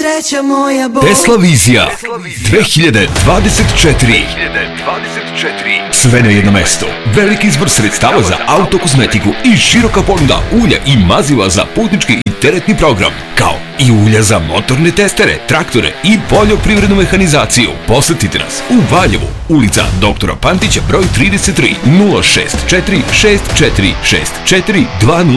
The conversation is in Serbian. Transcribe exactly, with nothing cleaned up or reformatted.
sreća moja bol. Tesla Vizija dve hiljade dvadeset četiri. Sve na jedno mesto. Veliki izbor sredstava za autokozmetiku i široka ponuda ulja i maziva za putnički i teretni program, kao i ulja za motorne testere, traktore i poljoprivrednu mehanizaciju. Posetite nas u Valjevu, ulica doktora Pantića broj trideset tri, nula šest četiri šest četiri šest četiri dva nula.